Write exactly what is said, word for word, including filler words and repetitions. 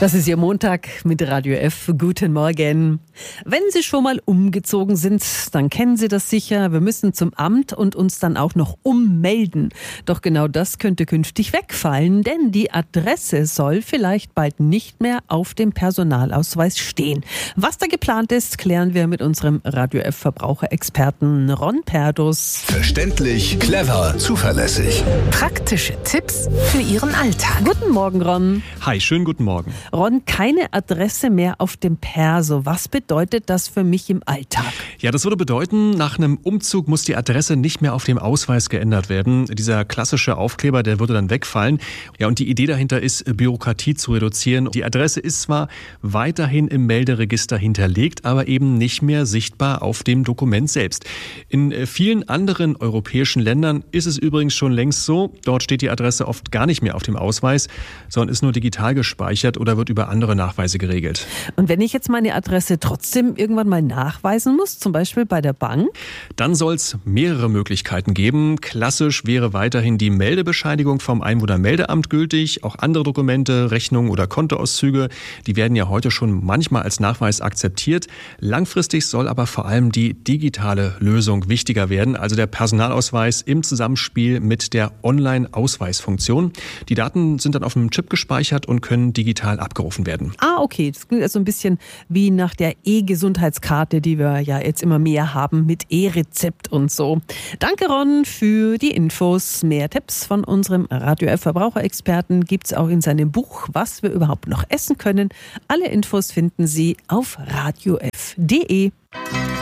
Das ist Ihr Montag mit Radio F. Guten Morgen. Wenn Sie schon mal umgezogen sind, dann kennen Sie das sicher. Wir müssen zum Amt und uns dann auch noch ummelden. Doch genau das könnte künftig wegfallen, denn die Adresse soll vielleicht bald nicht mehr auf dem Personalausweis stehen. Was da geplant ist, klären wir mit unserem Radio F Verbraucherexperten Ron Perdus. Verständlich, clever, zuverlässig. Praktische Tipps für Ihren Alltag. Guten Morgen, Ron. Hi, schönen guten Morgen. Ron, keine Adresse mehr auf dem Perso. Was bedeutet das für mich im Alltag? Ja, das würde bedeuten, nach einem Umzug muss die Adresse nicht mehr auf dem Ausweis geändert werden. Dieser klassische Aufkleber, der würde dann wegfallen. Ja, und die Idee dahinter ist, Bürokratie zu reduzieren. Die Adresse ist zwar weiterhin im Melderegister hinterlegt, aber eben nicht mehr sichtbar auf dem Dokument selbst. In vielen anderen europäischen Ländern ist es übrigens schon längst so. Dort steht die Adresse oft gar nicht mehr auf dem Ausweis, sondern ist nur digital gespeichert oder wird über andere Nachweise geregelt. Und wenn ich jetzt meine Adresse trotzdem irgendwann mal nachweisen muss, zum Beispiel bei der Bank? Dann soll es mehrere Möglichkeiten geben. Klassisch wäre weiterhin die Meldebescheinigung vom Einwohnermeldeamt gültig. Auch andere Dokumente, Rechnungen oder Kontoauszüge, die werden ja heute schon manchmal als Nachweis akzeptiert. Langfristig soll aber vor allem die digitale Lösung wichtiger werden, also der Personalausweis im Zusammenspiel mit der Online-Ausweisfunktion. Die Daten sind dann auf einem Chip gespeichert und können digital abgerufen werden. Ah, okay. Das klingt also ein bisschen wie nach der E-Gesundheitskarte, die wir ja jetzt immer mehr haben mit E-Rezept und so. Danke, Ron, für die Infos. Mehr Tipps von unserem Radio F Verbraucherexperten gibt es auch in seinem Buch, was wir überhaupt noch essen können. Alle Infos finden Sie auf radio f punkt de.